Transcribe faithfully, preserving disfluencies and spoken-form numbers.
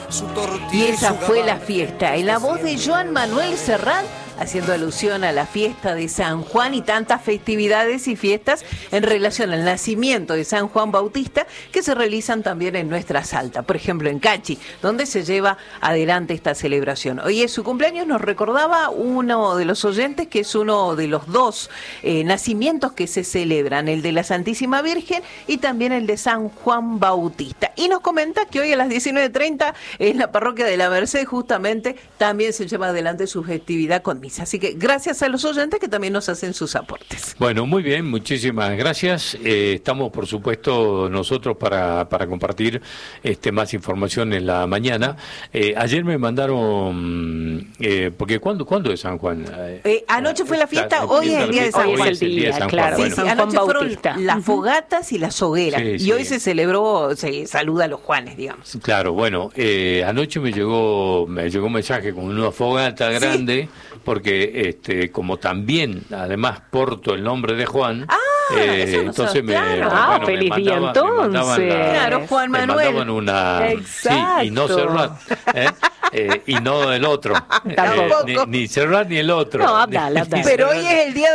su tortilla. Y esa su fue la gabán. fiesta, en la voz de Joan Manuel Serrat, haciendo alusión a la fiesta de San Juan y tantas festividades y fiestas en relación al nacimiento de San Juan Bautista que se realizan también en nuestra Salta, por ejemplo en Cachi, donde se lleva adelante esta celebración. Hoy es su cumpleaños, nos recordaba uno de los oyentes que es uno de los dos eh, nacimientos que se celebran, el de la Santísima Virgen y también el de San Juan Bautista. Y nos comenta que hoy a las diecinueve treinta en la parroquia de la Merced justamente también se lleva adelante su festividad con misa. Así que gracias a los oyentes que también nos hacen sus aportes. Bueno, muy bien, muchísimas gracias. Eh, estamos, por supuesto, nosotros para, para compartir este más información en la mañana. Eh, ayer me mandaron, eh, porque ¿cuándo, ¿cuándo es San Juan? Eh, anoche fue la fiesta, hoy es el día de San Juan. Hoy es el día de San Juan. Claro, Bueno. sí, sí, anoche fueron las fogatas y las hogueras. Sí, y sí. hoy se celebró, se saluda a los Juanes, digamos. Claro, bueno, eh, anoche me llegó me llegó un mensaje con una fogata grande, sí. porque este como también, además, porto el nombre de Juan, ah, eh, eso no entonces sabes, me, claro. bueno, Ah, me feliz día mandaban- me entonces. mandaban la- Claro, Juan me Manuel. mandaban una, Exacto. sí, y no Serrat, ¿eh? Eh, y no el otro, Tampoco. Eh, ni, ni Serrat ni el otro. No, habla, habla. Pero hoy es el día